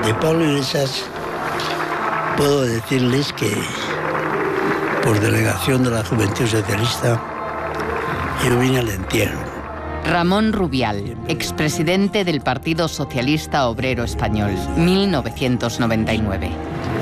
de Pablo Iglesias puedo decirles que, por delegación de la Juventud Socialista, yo vine al entierro. Ramón Rubial, expresidente del Partido Socialista Obrero Español, 1999.